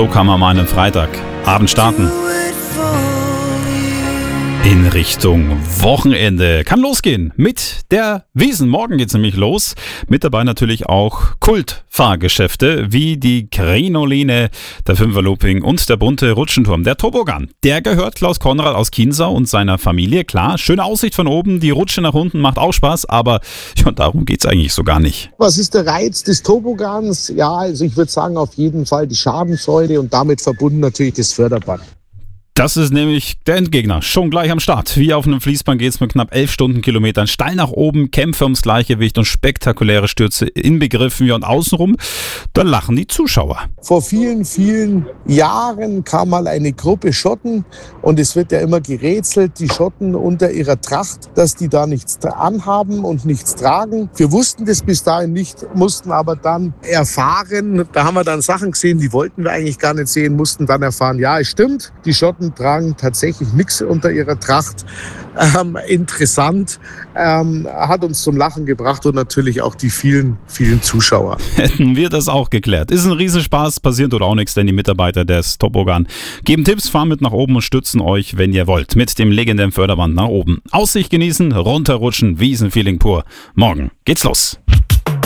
So kann man meinen Freitagabend starten. In Richtung Wochenende. Kann losgehen mit der Wiesn. Morgen geht's nämlich los. Mit dabei natürlich auch Kultfahrgeschäfte wie die Krinoline, der Fünferlooping und der bunte Rutschenturm. Der Toboggan, der gehört Klaus Konrad aus Chiemsau und seiner Familie. Klar, schöne Aussicht von oben, die Rutsche nach unten macht auch Spaß, aber ja, darum geht's eigentlich so gar nicht. Was ist der Reiz des Toboggans? Ja, also ich würde sagen auf jeden Fall die Schadenfreude und damit verbunden natürlich das Förderband. Das ist nämlich der Endgegner. Schon gleich am Start. Wie auf einem Fließband geht's mit knapp 11 Stundenkilometern steil nach oben, Kämpfe ums Gleichgewicht und spektakuläre Stürze inbegriffen. Ja, und außenrum, da lachen die Zuschauer. Vor vielen, vielen Jahren kam mal eine Gruppe Schotten und es wird ja immer gerätselt, die Schotten unter ihrer Tracht, dass die da nichts anhaben und nichts tragen. Wir wussten das bis dahin nicht, mussten aber dann erfahren, da haben wir dann Sachen gesehen, die wollten wir eigentlich gar nicht sehen, mussten dann erfahren, ja, es stimmt, die Schotten tragen tatsächlich nichts unter ihrer Tracht. Interessant, hat uns zum Lachen gebracht und natürlich auch die vielen, vielen Zuschauer. Hätten wir das auch geklärt. Ist ein Riesenspaß, passiert oder auch nichts, denn die Mitarbeiter des Toboggan geben Tipps, fahren mit nach oben und stützen euch, wenn ihr wollt, mit dem legendären Förderband nach oben. Aussicht genießen, runterrutschen, Wiesenfeeling pur. Morgen geht's los.